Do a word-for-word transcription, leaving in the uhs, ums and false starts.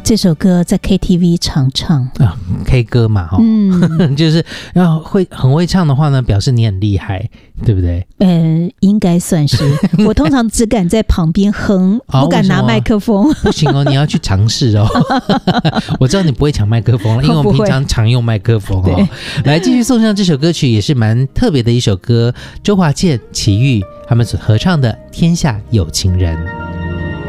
这首歌在 K T V 常唱啊 ，K 歌嘛，哦，嗯，就是要会很会唱的话呢，表示你很厉害，对不对？ 呃，应该算是。我通常只敢在旁边哼，哦、不敢拿麦克风。 不行哦，你要去尝试哦。我知道你不会抢麦克风了，因为我们平常常用麦克风哦。来，继续送上这首歌曲，也是蛮特别的一首歌，周华健、齐豫他们所合唱的《天下有情人》。